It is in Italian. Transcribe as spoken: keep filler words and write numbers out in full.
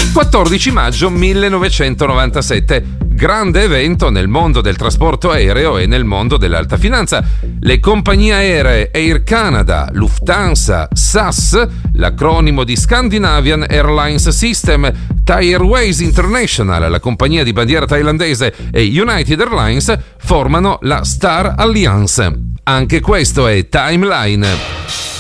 quattordici maggio millenovecentonovantasette. Grande evento nel mondo del trasporto aereo e nel mondo dell'alta finanza. Le compagnie aeree Air Canada, Lufthansa, S A S, l'acronimo di Scandinavian Airlines System, Thai Airways International, la compagnia di bandiera thailandese, e United Airlines formano la Star Alliance. Anche questo è Timeline.